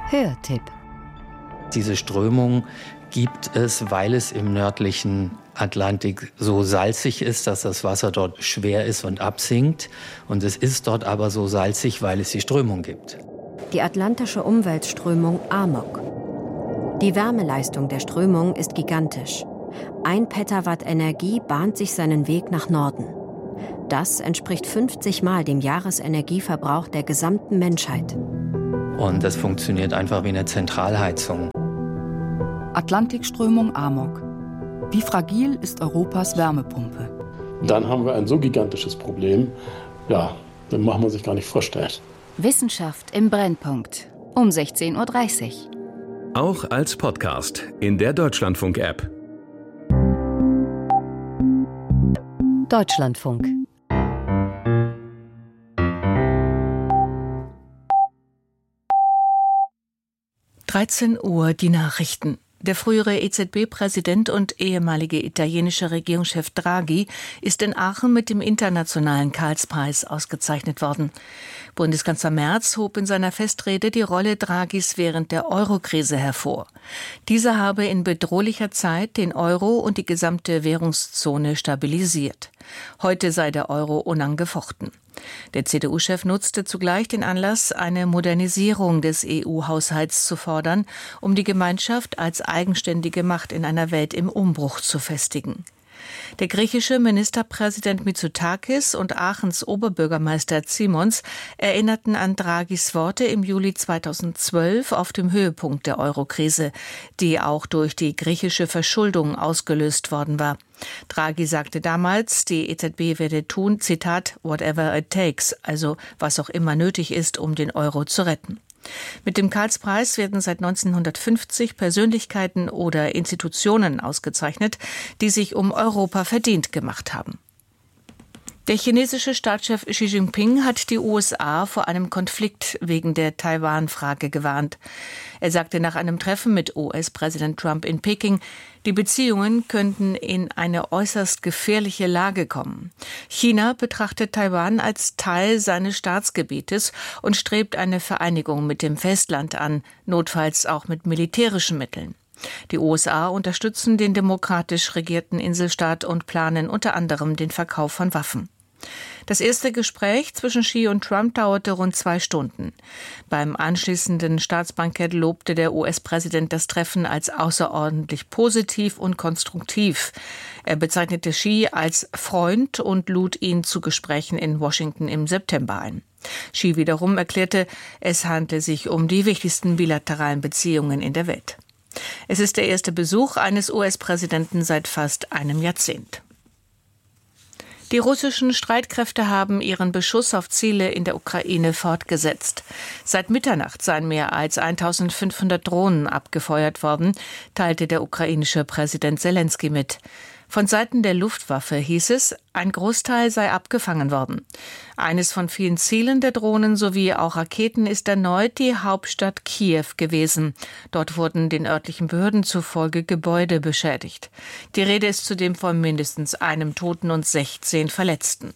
Hörtipp. Diese Strömung gibt es, weil es im nördlichen Atlantik so salzig ist, dass das Wasser dort schwer ist und absinkt. Und es ist dort aber so salzig, weil es die Strömung gibt. Die atlantische Umweltströmung Amok. Die Wärmeleistung der Strömung ist gigantisch. 1 Petawatt Energie bahnt sich seinen Weg nach Norden. Das entspricht 50 Mal dem Jahresenergieverbrauch der gesamten Menschheit. Und das funktioniert einfach wie eine Zentralheizung. Atlantikströmung Amok. Wie fragil ist Europas Wärmepumpe? Dann haben wir ein so gigantisches Problem, ja, das macht man sich gar nicht vorstellen. Wissenschaft im Brennpunkt um 16:30 Uhr. Auch als Podcast in der Deutschlandfunk-App. Deutschlandfunk. Uhr die Nachrichten. Der frühere EZB-Präsident und ehemalige italienische Regierungschef Draghi ist in Aachen mit dem Internationalen Karlspreis ausgezeichnet worden. Bundeskanzler Merz hob in seiner Festrede die Rolle Draghis während der Euro-Krise hervor. Dieser habe in bedrohlicher Zeit den Euro und die gesamte Währungszone stabilisiert. Heute sei der Euro unangefochten. Der CDU-Chef nutzte zugleich den Anlass, eine Modernisierung des EU-Haushalts zu fordern, um die Gemeinschaft als eigenständige Macht in einer Welt im Umbruch zu festigen. Der griechische Ministerpräsident Mitsotakis und Aachens Oberbürgermeister Simons erinnerten an Draghis Worte im Juli 2012 auf dem Höhepunkt der Eurokrise, die auch durch die griechische Verschuldung ausgelöst worden war. Draghi sagte damals, die EZB werde tun, Zitat, whatever it takes, also was auch immer nötig ist, um den Euro zu retten. Mit dem Karlspreis werden seit 1950 Persönlichkeiten oder Institutionen ausgezeichnet, die sich um Europa verdient gemacht haben. Der chinesische Staatschef Xi Jinping hat die USA vor einem Konflikt wegen der Taiwan-Frage gewarnt. Er sagte nach einem Treffen mit US-Präsident Trump in Peking, die Beziehungen könnten in eine äußerst gefährliche Lage kommen. China betrachtet Taiwan als Teil seines Staatsgebietes und strebt eine Vereinigung mit dem Festland an, notfalls auch mit militärischen Mitteln. Die USA unterstützen den demokratisch regierten Inselstaat und planen unter anderem den Verkauf von Waffen. Das erste Gespräch zwischen Xi und Trump dauerte rund 2 Stunden. Beim anschließenden Staatsbankett lobte der US-Präsident das Treffen als außerordentlich positiv und konstruktiv. Er bezeichnete Xi als Freund und lud ihn zu Gesprächen in Washington im September ein. Xi wiederum erklärte, es handle sich um die wichtigsten bilateralen Beziehungen in der Welt. Es ist der erste Besuch eines US-Präsidenten seit fast einem Jahrzehnt. Die russischen Streitkräfte haben ihren Beschuss auf Ziele in der Ukraine fortgesetzt. Seit Mitternacht seien mehr als 1500 Drohnen abgefeuert worden, teilte der ukrainische Präsident Selenskyj mit. Von Seiten der Luftwaffe hieß es, ein Großteil sei abgefangen worden. Eines von vielen Zielen der Drohnen sowie auch Raketen ist erneut die Hauptstadt Kiew gewesen. Dort wurden den örtlichen Behörden zufolge Gebäude beschädigt. Die Rede ist zudem von mindestens einem Toten und 16 Verletzten.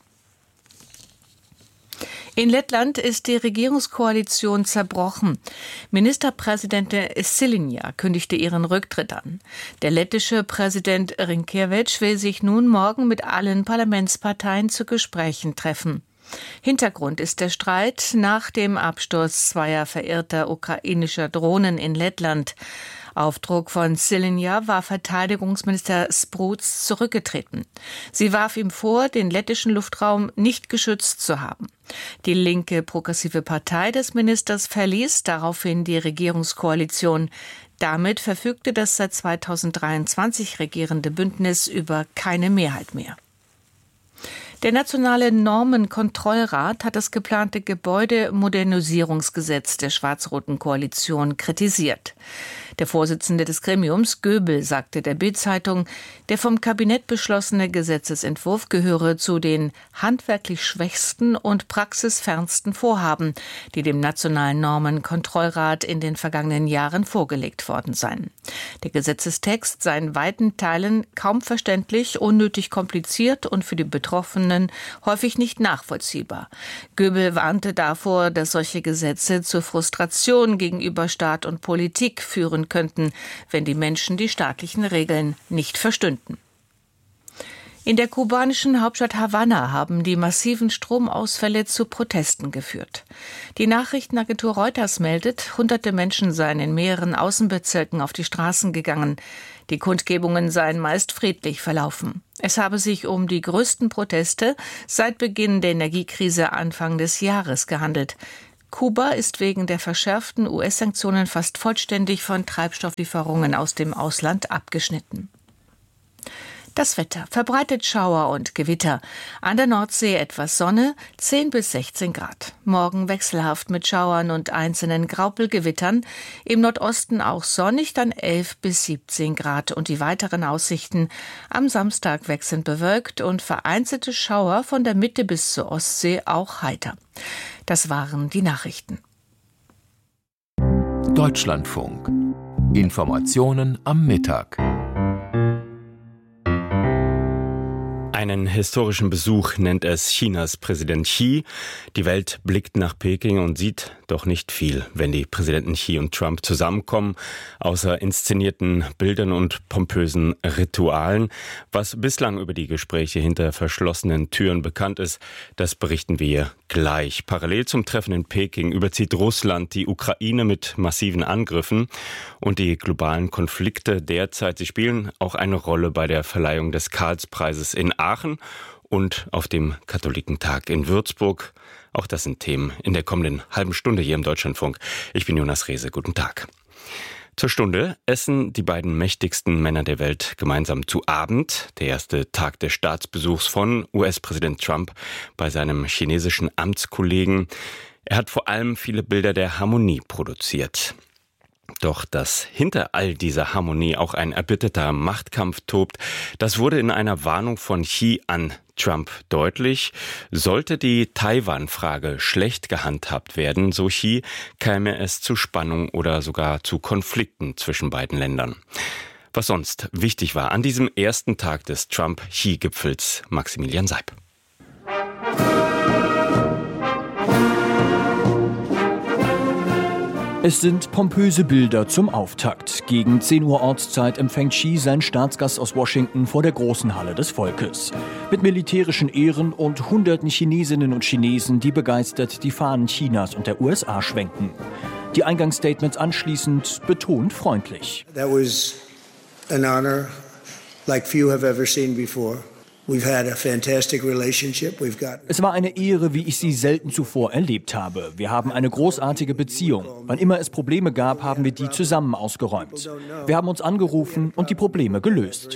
In Lettland ist die Regierungskoalition zerbrochen. Ministerpräsidentin Šilinja kündigte ihren Rücktritt an. Der lettische Präsident Rinkevič will sich nun morgen mit allen Parlamentsparteien zu Gesprächen treffen. Hintergrund ist der Streit nach dem Absturz zweier verirrter ukrainischer Drohnen in Lettland. Auf Druck von Šilinja war Verteidigungsminister Spruds zurückgetreten. Sie warf ihm vor, den lettischen Luftraum nicht geschützt zu haben. Die linke progressive Partei des Ministers verließ daraufhin die Regierungskoalition. Damit verfügte das seit 2023 regierende Bündnis über keine Mehrheit mehr. Der Nationale Normenkontrollrat hat das geplante Gebäudemodernisierungsgesetz der schwarz-roten Koalition kritisiert. Der Vorsitzende des Gremiums, Göbel, sagte der Bild-Zeitung, der vom Kabinett beschlossene Gesetzesentwurf gehöre zu den handwerklich schwächsten und praxisfernsten Vorhaben, die dem Nationalen Normenkontrollrat in den vergangenen Jahren vorgelegt worden seien. Der Gesetzestext sei in weiten Teilen kaum verständlich, unnötig kompliziert und für die Betroffenen Sanktionen häufig nicht nachvollziehbar. Göbel warnte davor, dass solche Gesetze zu Frustration gegenüber Staat und Politik führen könnten, wenn die Menschen die staatlichen Regeln nicht verstünden. In der kubanischen Hauptstadt Havanna haben die massiven Stromausfälle zu Protesten geführt. Die Nachrichtenagentur Reuters meldet, hunderte Menschen seien in mehreren Außenbezirken auf die Straßen gegangen. Die Kundgebungen seien meist friedlich verlaufen. Es habe sich um die größten Proteste seit Beginn der Energiekrise Anfang des Jahres gehandelt. Kuba ist wegen der verschärften US-Sanktionen fast vollständig von Treibstofflieferungen aus dem Ausland abgeschnitten. Das Wetter: verbreitet Schauer und Gewitter. An der Nordsee etwas Sonne, 10 bis 16 Grad. Morgen wechselhaft mit Schauern und einzelnen Graupelgewittern. Im Nordosten auch sonnig, dann 11 bis 17 Grad. Und die weiteren Aussichten: am Samstag wechselnd bewölkt und vereinzelte Schauer von der Mitte bis zur Ostsee auch heiter. Das waren die Nachrichten. Deutschlandfunk. Informationen am Mittag. Einen historischen Besuch nennt es Chinas Präsident Xi. Die Welt blickt nach Peking und sieht doch nicht viel, wenn die Präsidenten Xi und Trump zusammenkommen, außer inszenierten Bildern und pompösen Ritualen. Was bislang über die Gespräche hinter verschlossenen Türen bekannt ist, das berichten wir gleich. Parallel zum Treffen in Peking überzieht Russland die Ukraine mit massiven Angriffen und die globalen Konflikte derzeit. Sie spielen auch eine Rolle bei der Verleihung des Karlspreises in Aachen und auf dem Katholikentag in Würzburg. Auch das sind Themen in der kommenden halben Stunde hier im Deutschlandfunk. Ich bin Jonas Rehse. Guten Tag. Zur Stunde essen die beiden mächtigsten Männer der Welt gemeinsam zu Abend. Der erste Tag des Staatsbesuchs von US-Präsident Trump bei seinem chinesischen Amtskollegen. Er hat vor allem viele Bilder der Harmonie produziert. Doch dass hinter all dieser Harmonie auch ein erbitterter Machtkampf tobt, das wurde in einer Warnung von Xi an Trump deutlich. Sollte die Taiwan-Frage schlecht gehandhabt werden, so Xi, käme es zu Spannung oder sogar zu Konflikten zwischen beiden Ländern. Was sonst wichtig war an diesem ersten Tag des Trump-Xi-Gipfels, Maximilian Seib. Es sind pompöse Bilder zum Auftakt. Gegen 10 Uhr Ortszeit empfängt Xi seinen Staatsgast aus Washington vor der großen Halle des Volkes. Mit militärischen Ehren und hunderten Chinesinnen und Chinesen, die begeistert die Fahnen Chinas und der USA schwenken. Die Eingangsstatements anschließend betont freundlich. That was an honor like few have ever seen before. We've had a fantastic relationship. Es war eine Ehre, wie ich sie selten zuvor erlebt habe. Wir haben eine großartige Beziehung. Wann immer es Probleme gab, haben wir die zusammen ausgeräumt. Wir haben uns angerufen und die Probleme gelöst.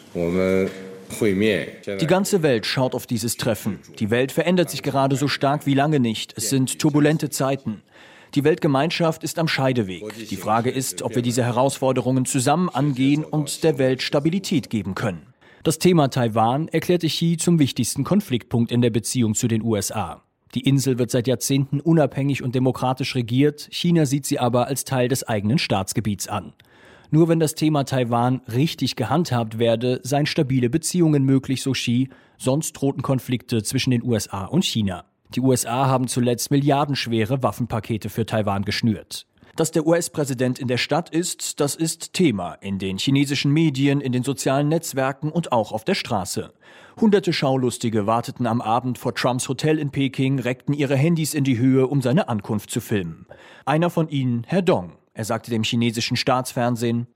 Die ganze Welt schaut auf dieses Treffen. Die Welt verändert sich gerade so stark wie lange nicht. Es sind turbulente Zeiten. Die Weltgemeinschaft ist am Scheideweg. Die Frage ist, ob wir diese Herausforderungen zusammen angehen und der Welt Stabilität geben können. Das Thema Taiwan erklärte Xi zum wichtigsten Konfliktpunkt in der Beziehung zu den USA. Die Insel wird seit Jahrzehnten unabhängig und demokratisch regiert. China sieht sie aber als Teil des eigenen Staatsgebiets an. Nur wenn das Thema Taiwan richtig gehandhabt werde, seien stabile Beziehungen möglich, so Xi. Sonst drohten Konflikte zwischen den USA und China. Die USA haben zuletzt milliardenschwere Waffenpakete für Taiwan geschnürt. Dass der US-Präsident in der Stadt ist, das ist Thema in den chinesischen Medien, in den sozialen Netzwerken und auch auf der Straße. Hunderte Schaulustige warteten am Abend vor Trumps Hotel in Peking, reckten ihre Handys in die Höhe, um seine Ankunft zu filmen. Einer von ihnen, Herr Dong. Er sagte dem chinesischen Staatsfernsehen: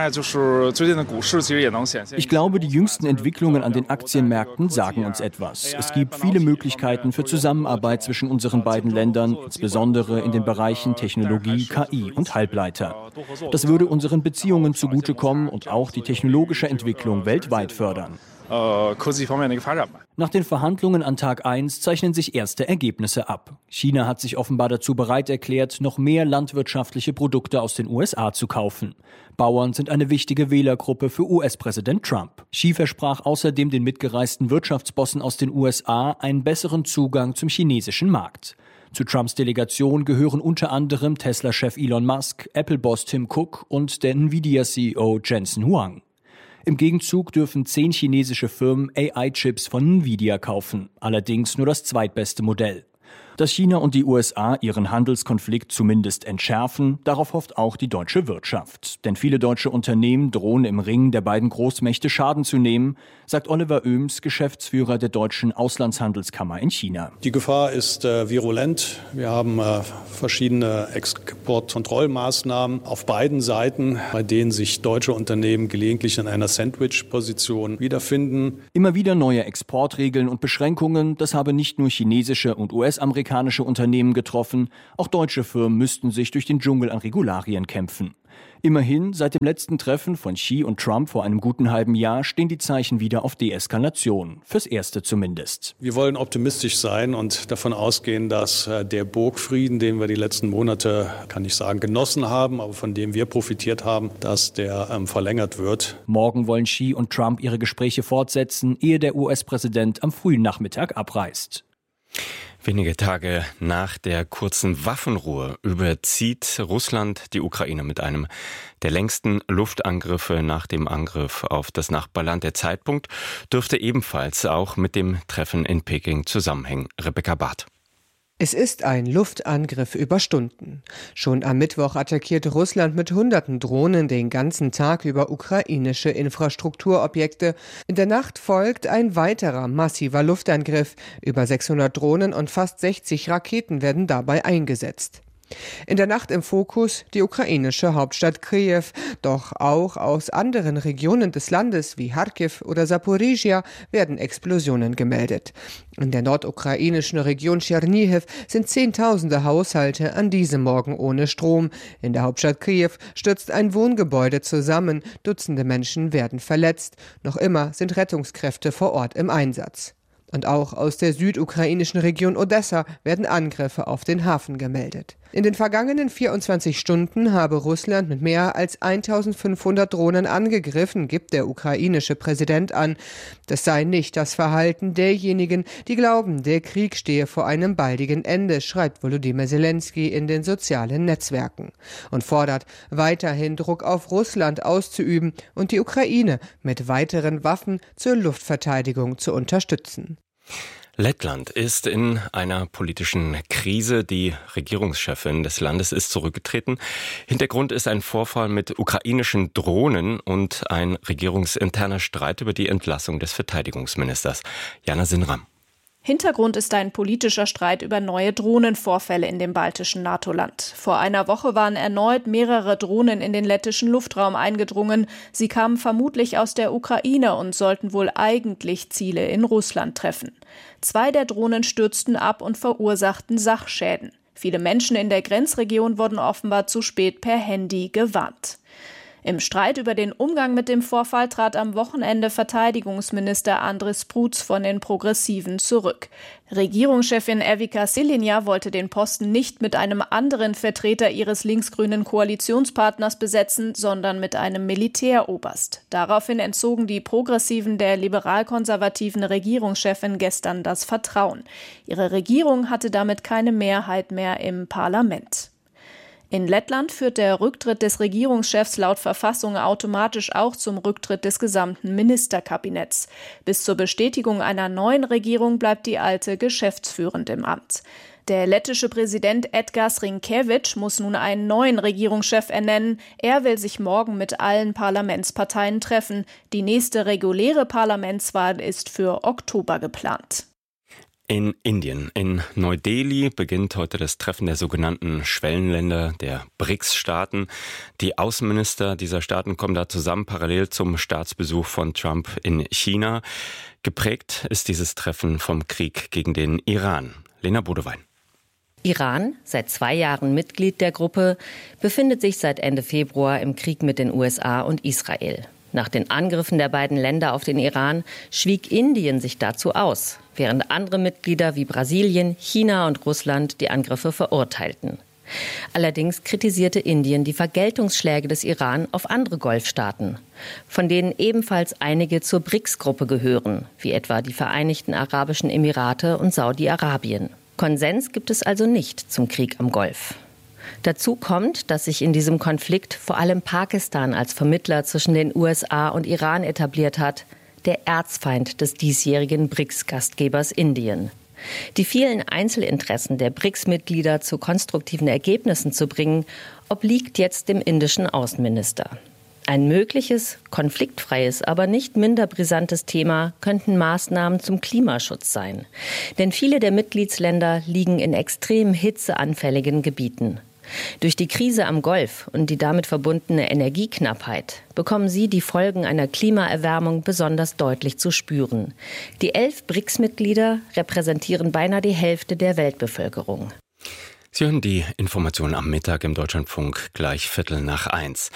Ich glaube, die jüngsten Entwicklungen an den Aktienmärkten sagen uns etwas. Es gibt viele Möglichkeiten für Zusammenarbeit zwischen unseren beiden Ländern, insbesondere in den Bereichen Technologie, KI und Halbleiter. Das würde unseren Beziehungen zugutekommen und auch die technologische Entwicklung weltweit fördern. Nach den Verhandlungen an Tag 1 zeichnen sich erste Ergebnisse ab. China hat sich offenbar dazu bereit erklärt, noch mehr landwirtschaftliche Produkte aus den USA zu kaufen. Bauern sind eine wichtige Wählergruppe für US-Präsident Trump. Xi versprach außerdem den mitgereisten Wirtschaftsbossen aus den USA einen besseren Zugang zum chinesischen Markt. Zu Trumps Delegation gehören unter anderem Tesla-Chef Elon Musk, Apple-Boss Tim Cook und der Nvidia-CEO Jensen Huang. Im Gegenzug dürfen 10 chinesische Firmen AI-Chips von Nvidia kaufen, allerdings nur das zweitbeste Modell. Dass China und die USA ihren Handelskonflikt zumindest entschärfen, darauf hofft auch die deutsche Wirtschaft. Denn viele deutsche Unternehmen drohen im Ring der beiden Großmächte Schaden zu nehmen, sagt Oliver Oehms, Geschäftsführer der Deutschen Auslandshandelskammer in China. Die Gefahr ist virulent. Wir haben verschiedene Exportkontrollmaßnahmen auf beiden Seiten, bei denen sich deutsche Unternehmen gelegentlich in einer Sandwich-Position wiederfinden. Immer wieder neue Exportregeln und Beschränkungen, das habe nicht nur chinesische und US-amerikanische Unternehmen getroffen, auch deutsche Firmen müssten sich durch den Dschungel an Regularien kämpfen. Immerhin, seit dem letzten Treffen von Xi und Trump vor einem guten halben Jahr stehen die Zeichen wieder auf Deeskalation, fürs Erste zumindest. Wir wollen optimistisch sein und davon ausgehen, dass der Burgfrieden, den wir die letzten Monate, kann ich sagen, genossen haben, aber von dem wir profitiert haben, dass der verlängert wird. Morgen wollen Xi und Trump ihre Gespräche fortsetzen, ehe der US-Präsident am frühen Nachmittag abreist. Wenige Tage nach der kurzen Waffenruhe überzieht Russland die Ukraine mit einem der längsten Luftangriffe nach dem Angriff auf das Nachbarland. Der Zeitpunkt dürfte ebenfalls auch mit dem Treffen in Peking zusammenhängen. Rebecca Barth. Es ist ein Luftangriff über Stunden. Schon am Mittwoch attackiert Russland mit Hunderten Drohnen den ganzen Tag über ukrainische Infrastrukturobjekte. In der Nacht folgt ein weiterer massiver Luftangriff. Über 600 Drohnen und fast 60 Raketen werden dabei eingesetzt. In der Nacht im Fokus die ukrainische Hauptstadt Kiew, doch auch aus anderen Regionen des Landes wie Charkiw oder Saporizhia werden Explosionen gemeldet. In der nordukrainischen Region Tschernihiw sind Zehntausende Haushalte an diesem Morgen ohne Strom. In der Hauptstadt Kiew stürzt ein Wohngebäude zusammen, Dutzende Menschen werden verletzt. Noch immer sind Rettungskräfte vor Ort im Einsatz. Und auch aus der südukrainischen Region Odessa werden Angriffe auf den Hafen gemeldet. In den vergangenen 24 Stunden habe Russland mit mehr als 1500 Drohnen angegriffen, gibt der ukrainische Präsident an. Das sei nicht das Verhalten derjenigen, die glauben, der Krieg stehe vor einem baldigen Ende, schreibt Volodymyr Zelensky in den sozialen Netzwerken und fordert, weiterhin Druck auf Russland auszuüben und die Ukraine mit weiteren Waffen zur Luftverteidigung zu unterstützen. Lettland ist in einer politischen Krise. Die Regierungschefin des Landes ist zurückgetreten. Hintergrund ist ein Vorfall mit ukrainischen Drohnen und ein regierungsinterner Streit über die Entlassung des Verteidigungsministers. Jana Sinram. Hintergrund ist ein politischer Streit über neue Drohnenvorfälle in dem baltischen NATO-Land. Vor einer Woche waren erneut mehrere Drohnen in den lettischen Luftraum eingedrungen. Sie kamen vermutlich aus der Ukraine und sollten wohl eigentlich Ziele in Russland treffen. 2 der Drohnen stürzten ab und verursachten Sachschäden. Viele Menschen in der Grenzregion wurden offenbar zu spät per Handy gewarnt. Im Streit über den Umgang mit dem Vorfall trat am Wochenende Verteidigungsminister Andris Prutz von den Progressiven zurück. Regierungschefin Evika Silinja wollte den Posten nicht mit einem anderen Vertreter ihres linksgrünen Koalitionspartners besetzen, sondern mit einem Militäroberst. Daraufhin entzogen die Progressiven der liberal-konservativen Regierungschefin gestern das Vertrauen. Ihre Regierung hatte damit keine Mehrheit mehr im Parlament. In Lettland führt der Rücktritt des Regierungschefs laut Verfassung automatisch auch zum Rücktritt des gesamten Ministerkabinetts. Bis zur Bestätigung einer neuen Regierung bleibt die alte geschäftsführend im Amt. Der lettische Präsident Edgars Rinkēvičs muss nun einen neuen Regierungschef ernennen. Er will sich morgen mit allen Parlamentsparteien treffen. Die nächste reguläre Parlamentswahl ist für Oktober geplant. In Indien, in Neu-Delhi, beginnt heute das Treffen der sogenannten Schwellenländer, der BRICS-Staaten. Die Außenminister dieser Staaten kommen da zusammen, parallel zum Staatsbesuch von Trump in China. Geprägt ist dieses Treffen vom Krieg gegen den Iran. Lena Bodewein. Iran, seit 2 Jahren Mitglied der Gruppe, befindet sich seit Ende Februar im Krieg mit den USA und Israel. Nach den Angriffen der beiden Länder auf den Iran schwieg Indien sich dazu aus, während andere Mitglieder wie Brasilien, China und Russland die Angriffe verurteilten. Allerdings kritisierte Indien die Vergeltungsschläge des Iran auf andere Golfstaaten, von denen ebenfalls einige zur BRICS-Gruppe gehören, wie etwa die Vereinigten Arabischen Emirate und Saudi-Arabien. Konsens gibt es also nicht zum Krieg am Golf. Dazu kommt, dass sich in diesem Konflikt vor allem Pakistan als Vermittler zwischen den USA und Iran etabliert hat, der Erzfeind des diesjährigen BRICS-Gastgebers Indien. Die vielen Einzelinteressen der BRICS-Mitglieder zu konstruktiven Ergebnissen zu bringen, obliegt jetzt dem indischen Außenminister. Ein mögliches, konfliktfreies, aber nicht minder brisantes Thema könnten Maßnahmen zum Klimaschutz sein. Denn viele der Mitgliedsländer liegen in extrem hitzeanfälligen Gebieten. Durch die Krise am Golf und die damit verbundene Energieknappheit bekommen sie die Folgen einer Klimaerwärmung besonders deutlich zu spüren. Die 11 BRICS-Mitglieder repräsentieren beinahe die Hälfte der Weltbevölkerung. Sie hören die Informationen am Mittag im Deutschlandfunk gleich 1:15.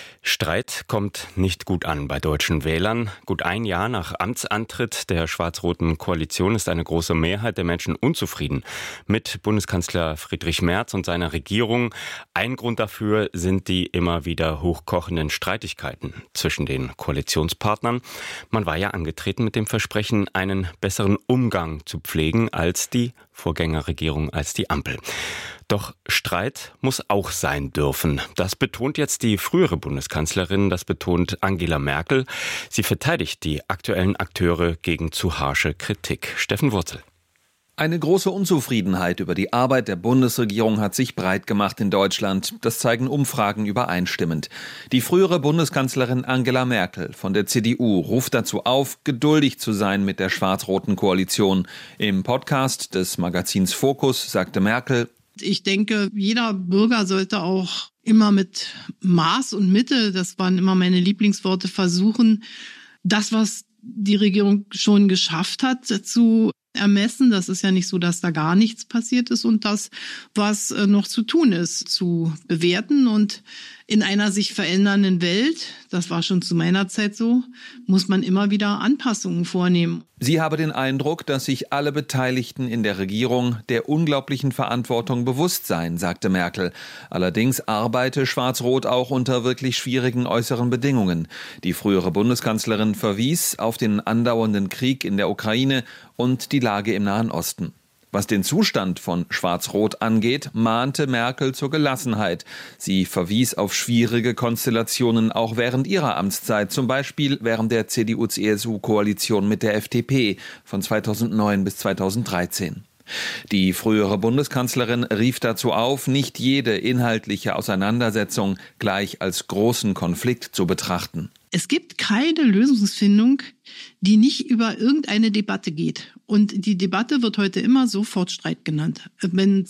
Streit kommt nicht gut an bei deutschen Wählern. Gut ein Jahr nach Amtsantritt der schwarz-roten Koalition ist eine große Mehrheit der Menschen unzufrieden mit Bundeskanzler Friedrich Merz und seiner Regierung. Ein Grund dafür sind die immer wieder hochkochenden Streitigkeiten zwischen den Koalitionspartnern. Man war ja angetreten mit dem Versprechen, einen besseren Umgang zu pflegen als die Vorgängerregierung, als die Ampel. Doch Streit muss auch sein dürfen. Das betont jetzt die frühere Bundeskanzlerin, das betont Angela Merkel. Sie verteidigt die aktuellen Akteure gegen zu harsche Kritik. Steffen Wurzel. Eine große Unzufriedenheit über die Arbeit der Bundesregierung hat sich breit gemacht in Deutschland. Das zeigen Umfragen übereinstimmend. Die frühere Bundeskanzlerin Angela Merkel von der CDU ruft dazu auf, geduldig zu sein mit der schwarz-roten Koalition. Im Podcast des Magazins Focus sagte Merkel: Ich denke, jeder Bürger sollte auch immer mit Maß und Mitte, das waren immer meine Lieblingsworte, versuchen, das, was die Regierung schon geschafft hat, zu ermessen. Das ist ja nicht so, dass da gar nichts passiert ist, und das, was noch zu tun ist, zu bewerten. Und in einer sich verändernden Welt, das war schon zu meiner Zeit so, muss man immer wieder Anpassungen vornehmen. Sie habe den Eindruck, dass sich alle Beteiligten in der Regierung der unglaublichen Verantwortung bewusst seien, sagte Merkel. Allerdings arbeite Schwarz-Rot auch unter wirklich schwierigen äußeren Bedingungen. Die frühere Bundeskanzlerin verwies auf den andauernden Krieg in der Ukraine und die Lage im Nahen Osten. Was den Zustand von Schwarz-Rot angeht, mahnte Merkel zur Gelassenheit. Sie verwies auf schwierige Konstellationen auch während ihrer Amtszeit, zum Beispiel während der CDU-CSU-Koalition mit der FDP von 2009 bis 2013. Die frühere Bundeskanzlerin rief dazu auf, nicht jede inhaltliche Auseinandersetzung gleich als großen Konflikt zu betrachten. Es gibt keine Lösungsfindung, die nicht über irgendeine Debatte geht. Und die Debatte wird heute immer Sofortstreit genannt. Wenn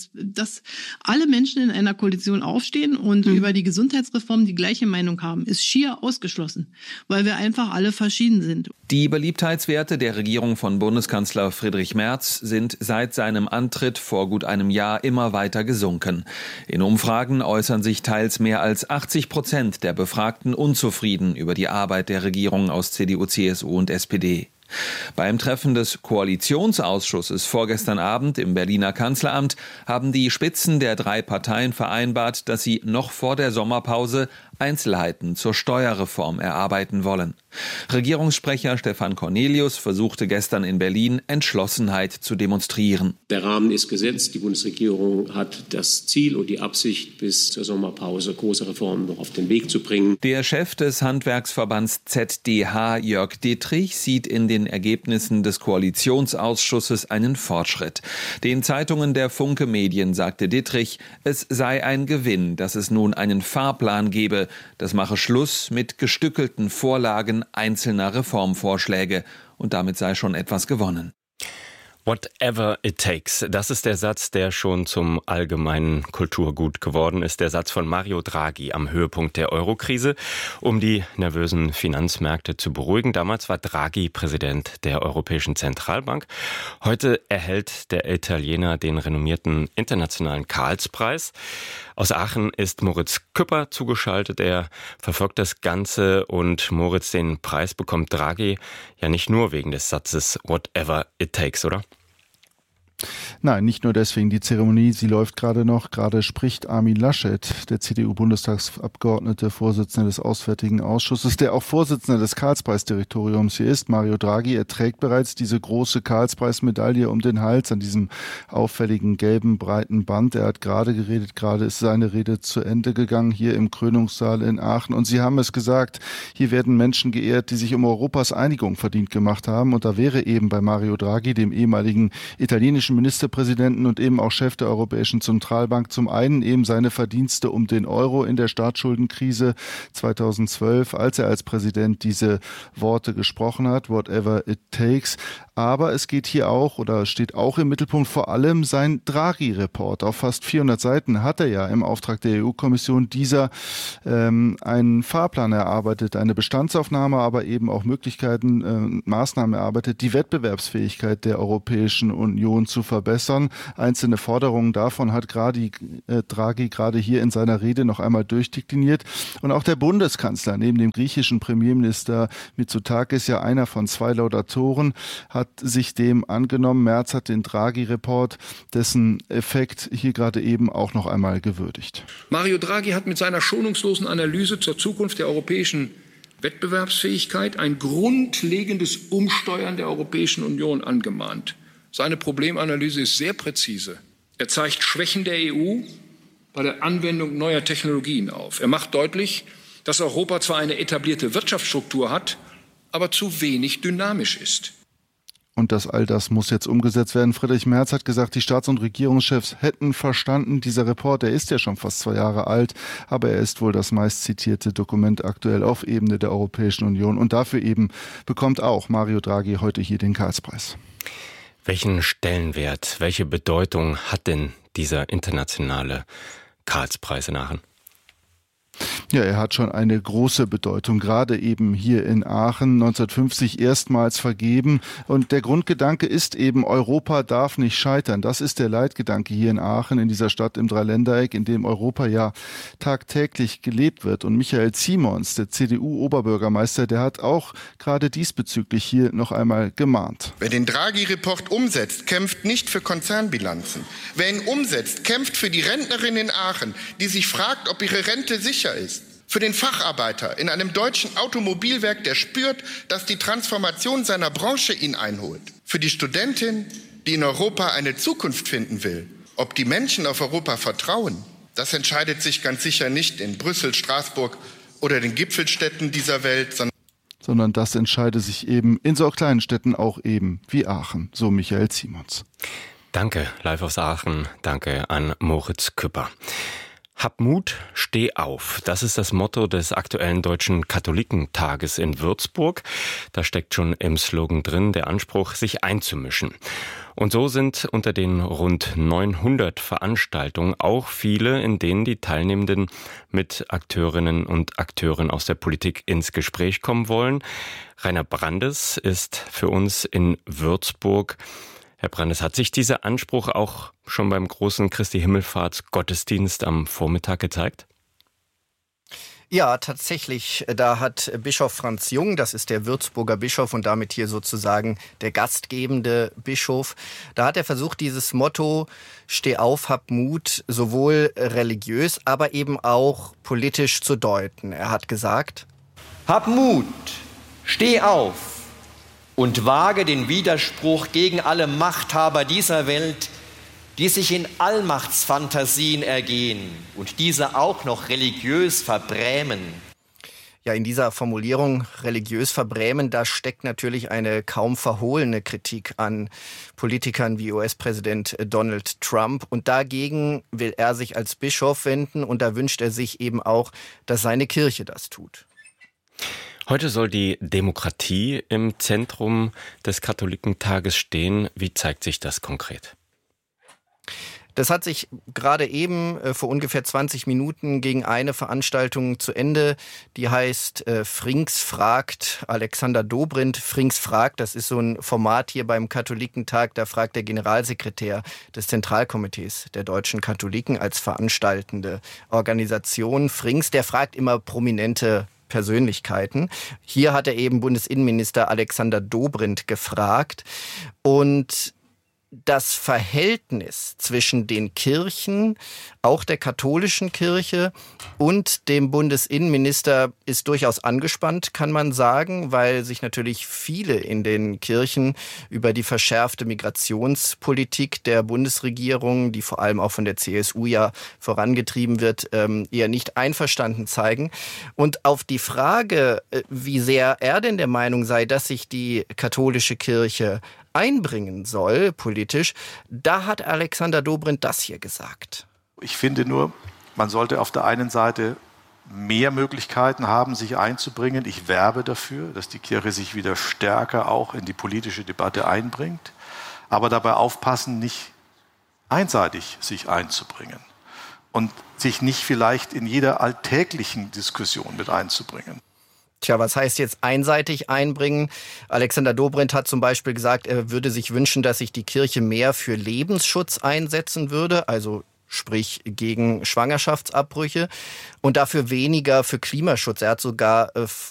alle Menschen in einer Koalition aufstehen und über die Gesundheitsreform die gleiche Meinung haben, ist schier ausgeschlossen, weil wir einfach alle verschieden sind. Die Beliebtheitswerte der Regierung von Bundeskanzler Friedrich Merz sind seit seinem Antritt vor gut einem Jahr immer weiter gesunken. In Umfragen äußern sich teils mehr als 80% der Befragten unzufrieden über die Arbeit der Regierung aus CDU, CSU und SPD. Beim Treffen des Koalitionsausschusses vorgestern Abend im Berliner Kanzleramt haben die Spitzen der 3 Parteien vereinbart, dass sie noch vor der Sommerpause Einzelheiten zur Steuerreform erarbeiten wollen. Regierungssprecher Stefan Cornelius versuchte gestern in Berlin, Entschlossenheit zu demonstrieren. Der Rahmen ist gesetzt. Die Bundesregierung hat das Ziel und die Absicht, bis zur Sommerpause große Reformen noch auf den Weg zu bringen. Der Chef des Handwerksverbands ZDH, Jörg Dittrich, sieht in den Ergebnissen des Koalitionsausschusses einen Fortschritt. Den Zeitungen der Funke Medien sagte Dittrich, es sei ein Gewinn, dass es nun einen Fahrplan gebe. Das mache Schluss mit gestückelten Vorlagen einzelner Reformvorschläge. Und damit sei schon etwas gewonnen. Whatever it takes, das ist der Satz, der schon zum allgemeinen Kulturgut geworden ist. Der Satz von Mario Draghi am Höhepunkt der Eurokrise, um die nervösen Finanzmärkte zu beruhigen. Damals war Draghi Präsident der Europäischen Zentralbank. Heute erhält der Italiener den renommierten internationalen Karlspreis. Aus Aachen ist Moritz Küpper zugeschaltet. Er verfolgt das Ganze, und Moritz, den Preis bekommt Draghi ja nicht nur wegen des Satzes Whatever it takes, oder? Nein, nicht nur deswegen. Die Zeremonie, sie läuft gerade noch. Gerade spricht Armin Laschet, der CDU-Bundestagsabgeordnete, Vorsitzender des Auswärtigen Ausschusses, der auch Vorsitzender des Karlspreisdirektoriums hier ist. Mario Draghi, er trägt bereits diese große Karlspreismedaille um den Hals an diesem auffälligen gelben, breiten Band. Er hat gerade geredet, gerade ist seine Rede zu Ende gegangen hier im Krönungssaal in Aachen. Und Sie haben es gesagt, hier werden Menschen geehrt, die sich um Europas Einigung verdient gemacht haben. Und da wäre eben bei Mario Draghi, dem ehemaligen italienischen Ministerpräsidenten und eben auch Chef der Europäischen Zentralbank, zum einen eben seine Verdienste um den Euro in der Staatsschuldenkrise 2012, als er als Präsident diese Worte gesprochen hat, whatever it takes. Aber es geht hier auch oder steht auch im Mittelpunkt vor allem sein Draghi-Report. Auf fast 400 Seiten hat er ja im Auftrag der EU-Kommission dieser einen Fahrplan erarbeitet, eine Bestandsaufnahme, aber eben auch Möglichkeiten, Maßnahmen erarbeitet, die Wettbewerbsfähigkeit der Europäischen Union zu verbessern. Einzelne Forderungen davon hat Draghi gerade hier in seiner Rede noch einmal durchdekliniert. Und auch der Bundeskanzler, neben dem griechischen Premierminister Mitsotakis, ja einer von 2 Laudatoren, hat sich dem angenommen. Merz hat den Draghi-Report, dessen Effekt hier gerade eben auch noch einmal gewürdigt. Mario Draghi hat mit seiner schonungslosen Analyse zur Zukunft der europäischen Wettbewerbsfähigkeit ein grundlegendes Umsteuern der Europäischen Union angemahnt. Seine Problemanalyse ist sehr präzise. Er zeigt Schwächen der EU bei der Anwendung neuer Technologien auf. Er macht deutlich, dass Europa zwar eine etablierte Wirtschaftsstruktur hat, aber zu wenig dynamisch ist. Und all das muss jetzt umgesetzt werden. Friedrich Merz hat gesagt, die Staats- und Regierungschefs hätten verstanden, dieser Report, der ist ja schon fast 2 Jahre alt, aber er ist wohl das meistzitierte Dokument aktuell auf Ebene der Europäischen Union. Und dafür eben bekommt auch Mario Draghi heute hier den Karlspreis. Welchen Stellenwert, welche Bedeutung hat denn dieser internationale Karlspreis in Aachen? Ja, er hat schon eine große Bedeutung, gerade eben hier in Aachen, 1950 erstmals vergeben. Und der Grundgedanke ist eben, Europa darf nicht scheitern. Das ist der Leitgedanke hier in Aachen, in dieser Stadt im Dreiländereck, in dem Europa ja tagtäglich gelebt wird. Und Michael Simons, der CDU-Oberbürgermeister, der hat auch gerade diesbezüglich hier noch einmal gemahnt. Wer den Draghi-Report umsetzt, kämpft nicht für Konzernbilanzen. Wer ihn umsetzt, kämpft für die Rentnerin in Aachen, die sich fragt, ob ihre Rente sicher ist. Für den Facharbeiter in einem deutschen Automobilwerk, der spürt, dass die Transformation seiner Branche ihn einholt. Für die Studentin, die in Europa eine Zukunft finden will. Ob die Menschen auf Europa vertrauen, das entscheidet sich ganz sicher nicht in Brüssel, Straßburg oder den Gipfelstädten dieser Welt, sondern das entscheidet sich eben in so kleinen Städten auch eben wie Aachen, so Michael Simons. Danke, live aus Aachen. Danke an Moritz Küpper. Hab Mut, steh auf. Das ist das Motto des aktuellen Deutschen Katholikentages in Würzburg. Da steckt schon im Slogan drin der Anspruch, sich einzumischen. Und so sind unter den rund 900 Veranstaltungen auch viele, in denen die Teilnehmenden mit Akteurinnen und Akteuren aus der Politik ins Gespräch kommen wollen. Rainer Brandes ist für uns in Würzburg. Herr Brandes, hat sich dieser Anspruch auch schon beim großen Christi-Himmelfahrts-Gottesdienst am Vormittag gezeigt? Ja, tatsächlich. Da hat Bischof Franz Jung, das ist der Würzburger Bischof und damit hier sozusagen der gastgebende Bischof, da hat er versucht, dieses Motto Steh auf, hab Mut, sowohl religiös, aber eben auch politisch zu deuten. Er hat gesagt: Hab Mut, steh auf und wage den Widerspruch gegen alle Machthaber dieser Welt, die sich in Allmachtsfantasien ergehen und diese auch noch religiös verbrämen. Ja, in dieser Formulierung religiös verbrämen, da steckt natürlich eine kaum verhohlene Kritik an Politikern wie US-Präsident Donald Trump. Und dagegen will er sich als Bischof wenden und da wünscht er sich eben auch, dass seine Kirche das tut. Heute soll die Demokratie im Zentrum des Katholikentages stehen. Wie zeigt sich das konkret? Das hat sich gerade eben vor ungefähr 20 Minuten gegen eine Veranstaltung zu Ende, die heißt Frings fragt, Alexander Dobrindt Frings fragt, das ist so ein Format hier beim Katholikentag, da fragt der Generalsekretär des Zentralkomitees der deutschen Katholiken als veranstaltende Organisation Frings, der fragt immer prominente Persönlichkeiten. Hier hat er eben Bundesinnenminister Alexander Dobrindt gefragt und das Verhältnis zwischen den Kirchen, auch der katholischen Kirche und dem Bundesinnenminister ist durchaus angespannt, kann man sagen, weil sich natürlich viele in den Kirchen über die verschärfte Migrationspolitik der Bundesregierung, die vor allem auch von der CSU ja vorangetrieben wird, eher nicht einverstanden zeigen. Und auf die Frage, wie sehr er denn der Meinung sei, dass sich die katholische Kirche einbringen soll, politisch, da hat Alexander Dobrindt das hier gesagt. Ich finde nur, man sollte auf der einen Seite mehr Möglichkeiten haben, sich einzubringen. Ich werbe dafür, dass die Kirche sich wieder stärker auch in die politische Debatte einbringt, aber dabei aufpassen, nicht einseitig sich einzubringen und sich nicht vielleicht in jeder alltäglichen Diskussion mit einzubringen. Tja, was heißt jetzt einseitig einbringen? Alexander Dobrindt hat zum Beispiel gesagt, er würde sich wünschen, dass sich die Kirche mehr für Lebensschutz einsetzen würde, also sprich gegen Schwangerschaftsabbrüche und dafür weniger für Klimaschutz. Er hat sogar